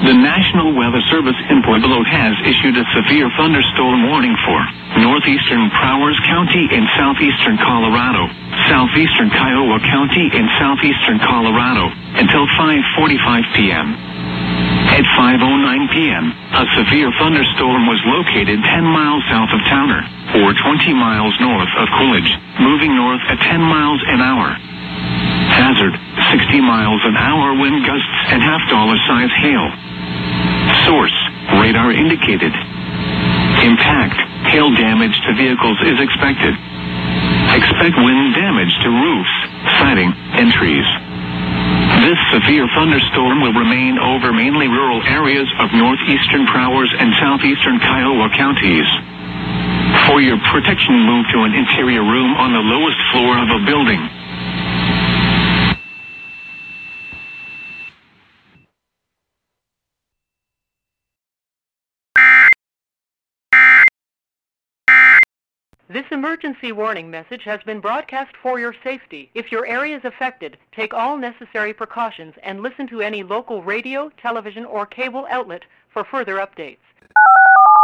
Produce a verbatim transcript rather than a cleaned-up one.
The National Weather Service in Pueblo has issued a severe thunderstorm warning for northeastern Prowers County in southeastern Colorado, southeastern Kiowa County in southeastern Colorado, until five forty-five p m At five oh nine p m, a severe thunderstorm was located ten miles south of Towner, or twenty miles north of Coolidge, moving north at ten miles an hour. Hazard, sixty miles an hour wind gusts and half-dollar size hail. Source, radar indicated. Impact, hail damage to vehicles is expected. Expect wind damage to roofs, siding, and trees. This severe thunderstorm will remain over mainly rural areas of northeastern Prowers and southeastern Kiowa counties. For your protection, move to an interior room on the lowest floor of a building. This emergency warning message has been broadcast for your safety. If your area is affected, take all necessary precautions and listen to any local radio, television, or cable outlet for further updates.